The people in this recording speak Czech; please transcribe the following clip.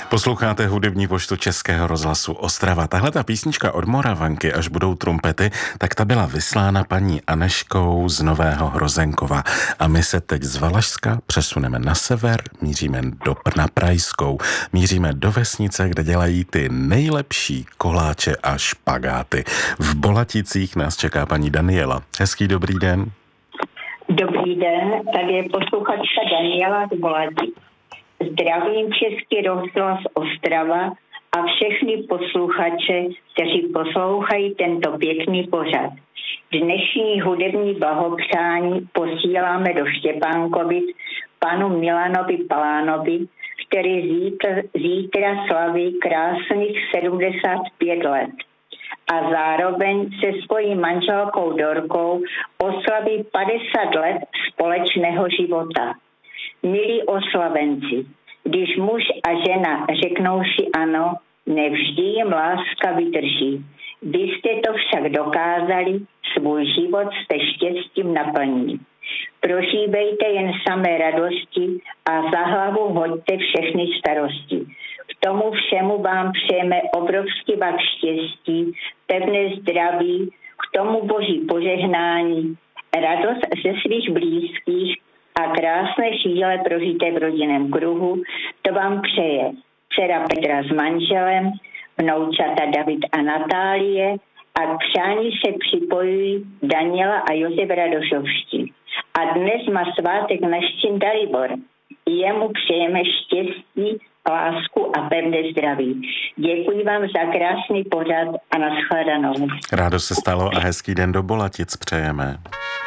Posloucháte hudební poštu Českého rozhlasu Ostrava. Tahle ta písnička od Moravanky, Až budou trumpety, tak ta byla vyslána paní Aneškou z Nového Hrozenkova. A my se teď z Valašska přesuneme na sever, míříme na Prajskou, míříme do vesnice, kde dělají ty nejlepší koláče a špagáty. V Bolaticích nás čeká paní Daniela. Hezký dobrý den. Dobrý den, tady je posluchačka Daniela z Bolatic. Zdravím Český rozhlas Ostrava a všechny posluchače, kteří poslouchají tento pěkný pořad. Dnešní hudební blahopřání posíláme do Štěpánkovic panu Milanovi Palánovi, který zítra slaví krásných 75 let. A zároveň se svojí manželkou Dorkou oslaví 50 let společného života. Milí oslavenci, když muž a žena řeknou si ano, nevždy jim láska vydrží. Vy jste to však dokázali, svůj život jste štěstím naplnili. Prožívejte jen samé radosti a za hlavu hoďte všechny starosti. K tomu všemu vám přejeme obrovský vak štěstí, pevné zdraví, k tomu boží požehnání, radost ze svých blízkých a krásné chvíle prožité v rodinném kruhu. To vám přeje dcera Petra s manželem, vnoučata David a Natálie a k přání se připojují Daniela a Josef Radošovští. A dnes má svátek naštěn Dalibor. Jemu přejeme štěstí, lásku a pevné zdraví. Děkuji vám za krásný pořad a nashledanou. Rádo se stalo a hezký den do Bolatic přejeme.